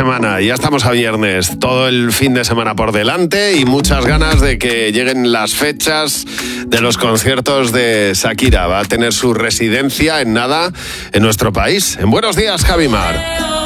semana, ya estamos a viernes, todo el fin de semana por delante y muchas ganas de que lleguen las fechas de los conciertos de Shakira. Va a tener su residencia en nada en nuestro país. En Buenos Días, Javi Mar.